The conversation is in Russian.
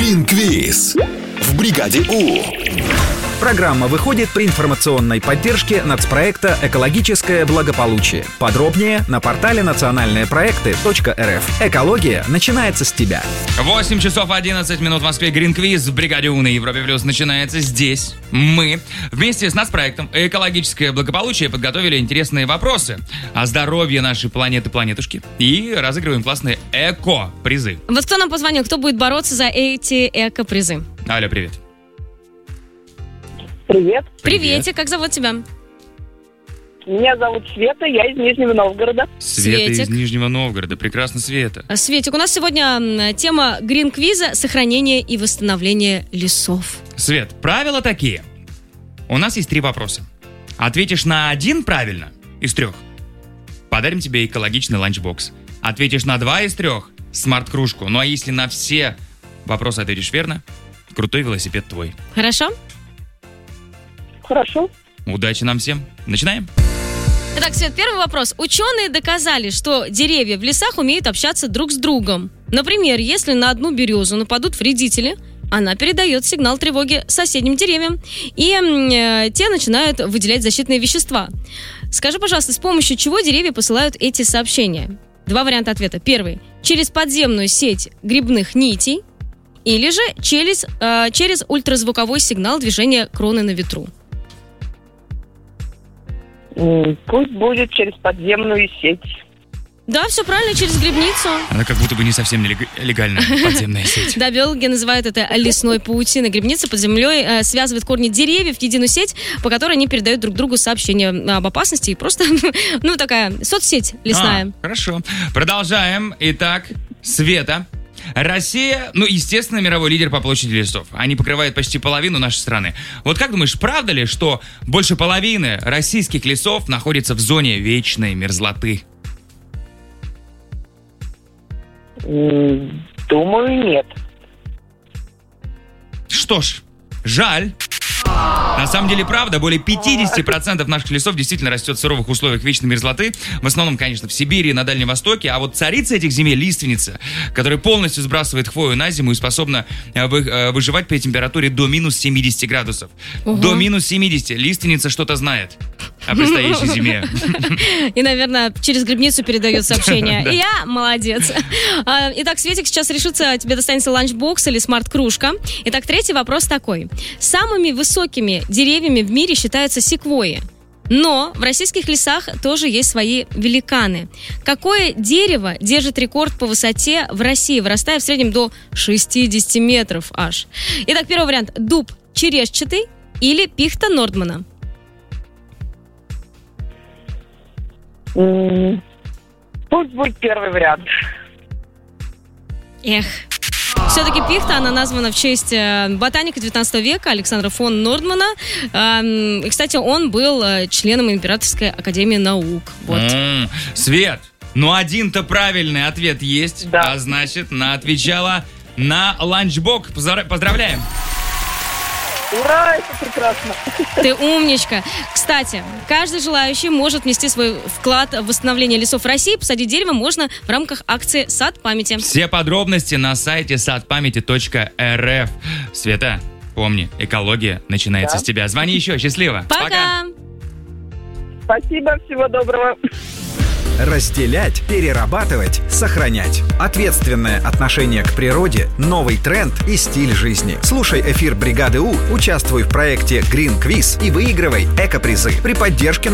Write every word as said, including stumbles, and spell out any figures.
Green Quiz в бригаде У. Программа выходит при информационной поддержке нацпроекта «Экологическое благополучие». Подробнее на портале национальные проекты точка эр эф. Экология начинается с тебя. восемь часов одиннадцать минут в Москве. Green Quiz в бригаде У на Европе Плюс начинается здесь. Мы вместе с нацпроектом «Экологическое благополучие» подготовили интересные вопросы о здоровье нашей планеты-планетушки и разыгрываем классные эко-призы. Вот кто нам позвонил, кто будет бороться за эти эко-призы? Аля, привет. Привет. Приветик, как зовут тебя? Меня зовут Света, я из Нижнего Новгорода. Света Светик. из Нижнего Новгорода. Прекрасно, Света. Светик, у нас сегодня тема грин-квиза «Сохранение и восстановление лесов». Свет, правила такие. У нас есть три вопроса. Ответишь на один правильно из трех, подарим тебе экологичный ланчбокс. Ответишь на два из трех — смарт-кружку. Ну а если на все вопросы ответишь верно, крутой велосипед твой. Хорошо? Хорошо. Удачи нам всем. Начинаем. Итак, Свет, первый вопрос. Ученые доказали, что деревья в лесах умеют общаться друг с другом. Например, если на одну березу нападут вредители, она передает сигнал тревоги соседним деревьям, и э, те начинают выделять защитные вещества. Скажи, пожалуйста, с помощью чего деревья посылают эти сообщения? Два варианта ответа. Первый. Через подземную сеть грибных нитей, или же через, э, через ультразвуковой сигнал движения кроны на ветру. М, Пусть будет через подземную сеть. Да, все правильно, через грибницу. Она как будто бы не совсем лег- легальная подземная сеть. Да, биологи называют это лесной паутиной. Грибница под землей э, связывает корни деревьев в единую сеть, по которой они передают друг другу сообщения об опасности. И просто, ну, такая соцсеть лесная. А, хорошо. Продолжаем. Итак, Света. Россия, ну, естественно, мировой лидер по площади лесов. Они покрывают почти половину нашей страны. Вот как думаешь, правда ли, что больше половины российских лесов находится в зоне вечной мерзлоты? М, Думаю, нет. Что ж, жаль. На самом деле, правда, более пятьдесят процентов наших лесов действительно растет в суровых условиях вечной мерзлоты. В основном, конечно, в Сибири и на Дальнем Востоке. А вот царица этих земель — лиственница, которая полностью сбрасывает хвою на зиму и способна э, вы- э, выживать при температуре до минус семьдесят градусов. Ого. До минус семьдесят. Лиственница что-то знает о предстоящей зиме. И, наверное, через грибницу передает сообщение. И я молодец. А, Итак, Светик, сейчас решится, тебе достанется ланчбокс или смарт-кружка. Итак, третий вопрос такой. Самыми высокими деревьями в мире считаются секвойи. Но в российских лесах тоже есть свои великаны. Какое дерево держит рекорд по высоте в России, вырастая в среднем до шестьдесят метров аж? Итак, первый вариант. Дуб черешчатый или пихта Нордмана? М, Пусть будет первый вариант. Эх. Все-таки пихта, она названа в честь э, ботаника девятнадцатого века Александра фон Нордмана. Эм, и, кстати, он был э, членом Императорской академии наук. Вот. М, Свет, ну один-то правильный ответ есть. Да. А значит, она отвечала на ланчбокс. Поздра- Поздравляем. Ура, это прекрасно. Ты умничка. Кстати, каждый желающий может внести свой вклад в восстановление лесов России. Посадить дерево можно в рамках акции «Сад памяти». Все подробности на сайте сад памяти точка эр эф. Света, помни, экология начинается Да. с тебя. Звони еще, счастливо. Пока! Спасибо, всего доброго. Разделять, перерабатывать, сохранять. Ответственное отношение к природе, новый тренд и стиль жизни. Слушай эфир бригады У, участвуй в проекте Green Quiz и выигрывай эко-призы при поддержке